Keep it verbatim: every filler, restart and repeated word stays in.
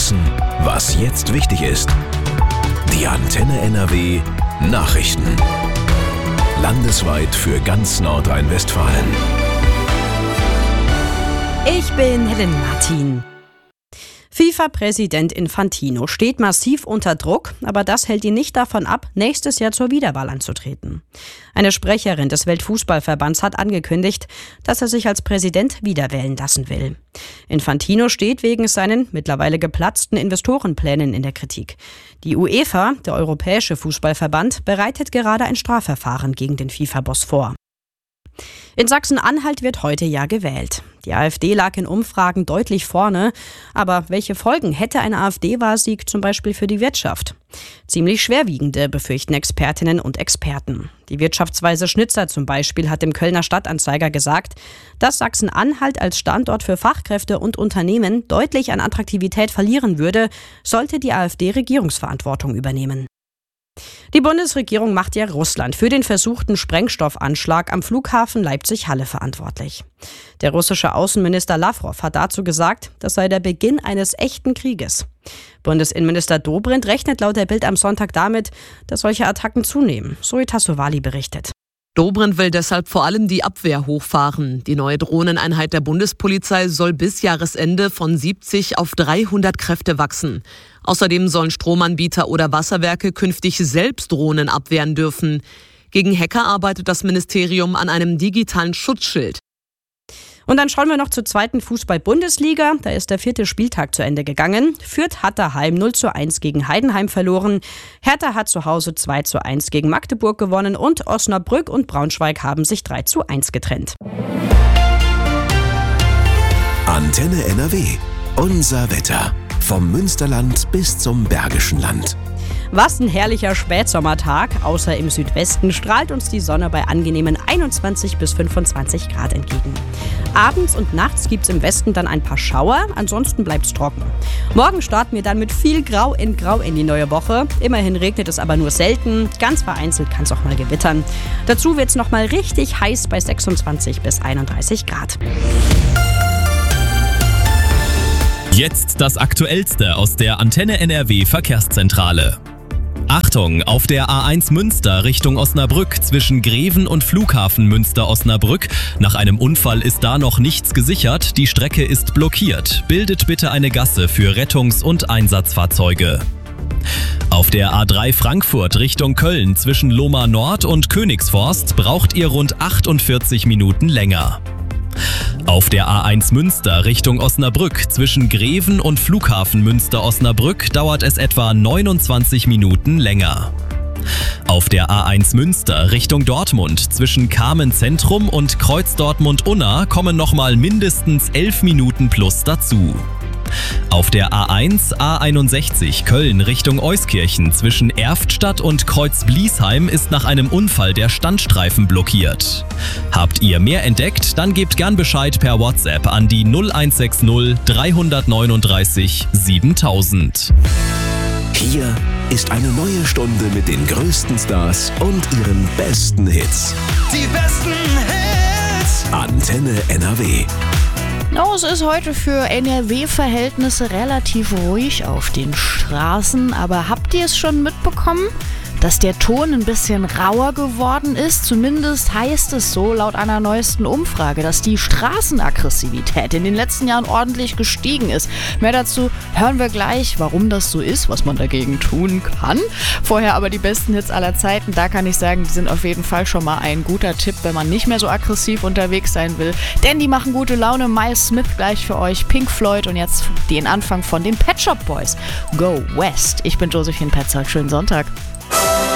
wissen, was jetzt wichtig ist. Die Antenne N R W Nachrichten. Landesweit für ganz Nordrhein-Westfalen. Ich bin Helen Martin. FIFA-Präsident Infantino steht massiv unter Druck, aber das hält ihn nicht davon ab, nächstes Jahr zur Wiederwahl anzutreten. Eine Sprecherin des Weltfußballverbands hat angekündigt, dass er sich als Präsident wiederwählen lassen will. Infantino steht wegen seinen mittlerweile geplatzten Investorenplänen in der Kritik. Die UEFA, der Europäische Fußballverband, bereitet gerade ein Strafverfahren gegen den FIFA-Boss vor. In Sachsen-Anhalt wird heute ja gewählt. Die AfD lag in Umfragen deutlich vorne. Aber welche Folgen hätte ein AfD-Wahlsieg zum Beispiel für die Wirtschaft? Ziemlich schwerwiegende, befürchten Expertinnen und Experten. Die Wirtschaftsweise Schnitzer zum Beispiel hat dem Kölner Stadtanzeiger gesagt, dass Sachsen-Anhalt als Standort für Fachkräfte und Unternehmen deutlich an Attraktivität verlieren würde, sollte die AfD Regierungsverantwortung übernehmen. Die Bundesregierung macht ja Russland für den versuchten Sprengstoffanschlag am Flughafen Leipzig-Halle verantwortlich. Der russische Außenminister Lawrow hat dazu gesagt, das sei der Beginn eines echten Krieges. Bundesinnenminister Dobrindt rechnet laut der Bild am Sonntag damit, dass solche Attacken zunehmen. Zoe Tassovali berichtet. Dobrindt will deshalb vor allem die Abwehr hochfahren. Die neue Drohneneinheit der Bundespolizei soll bis Jahresende von siebzig auf dreihundert Kräfte wachsen. Außerdem sollen Stromanbieter oder Wasserwerke künftig selbst Drohnen abwehren dürfen. Gegen Hacker arbeitet das Ministerium an einem digitalen Schutzschild. Und dann schauen wir noch zur zweiten Fußball-Bundesliga. Da ist der vierte Spieltag zu Ende gegangen. Fürth hat daheim null zu eins gegen Heidenheim verloren. Hertha hat zu Hause zwei zu eins gegen Magdeburg gewonnen. Und Osnabrück und Braunschweig haben sich drei zu eins getrennt. Antenne N R W. Unser Wetter. Vom Münsterland bis zum Bergischen Land. Was ein herrlicher Spätsommertag. Außer im Südwesten strahlt uns die Sonne bei angenehmen einundzwanzig bis fünfundzwanzig Grad entgegen. Abends und nachts gibt's im Westen dann ein paar Schauer, ansonsten bleibt's trocken. Morgen starten wir dann mit viel Grau in Grau in die neue Woche. Immerhin regnet es aber nur selten, ganz vereinzelt kann es auch mal gewittern. Dazu wird's noch mal richtig heiß bei sechsundzwanzig bis einunddreißig Grad. Jetzt das Aktuellste aus der Antenne N R W Verkehrszentrale. Achtung, auf der A eins Münster Richtung Osnabrück zwischen Greven und Flughafen Münster-Osnabrück. Nach einem Unfall ist da noch nichts gesichert. Die Strecke ist blockiert. Bildet bitte eine Gasse für Rettungs- und Einsatzfahrzeuge. Auf der A drei Frankfurt Richtung Köln zwischen Lohmar Nord und Königsforst braucht ihr rund achtundvierzig Minuten länger. Auf der A eins Münster Richtung Osnabrück zwischen Greven und Flughafen Münster-Osnabrück dauert es etwa neunundzwanzig Minuten länger. Auf der A eins Münster Richtung Dortmund zwischen Kamen Zentrum und Kreuz Dortmund-Unna kommen nochmal mindestens elf Minuten plus dazu. Auf der A eins A einundsechzig Köln Richtung Euskirchen zwischen Erftstadt und Kreuz-Bliesheim ist nach einem Unfall der Standstreifen blockiert. Habt ihr mehr entdeckt? Dann gebt gern Bescheid per WhatsApp an die null eins sechs null drei neun drei siebentausend. Hier ist eine neue Stunde mit den größten Stars und ihren besten Hits. Die besten Hits. Antenne N R W. No, es ist heute für N R W-Verhältnisse relativ ruhig auf den Straßen, aber habt ihr es schon mitbekommen, dass der Ton ein bisschen rauer geworden ist? Zumindest heißt es so laut einer neuesten Umfrage, dass die Straßenaggressivität in den letzten Jahren ordentlich gestiegen ist. Mehr dazu hören wir gleich, warum das so ist, was man dagegen tun kann. Vorher aber die besten Hits aller Zeiten. Da kann ich sagen, die sind auf jeden Fall schon mal ein guter Tipp, wenn man nicht mehr so aggressiv unterwegs sein will. Denn die machen gute Laune. Miles Smith gleich für euch, Pink Floyd und jetzt den Anfang von den Pet Shop Boys. Go West. Ich bin Josephine Petzold. Schönen Sonntag.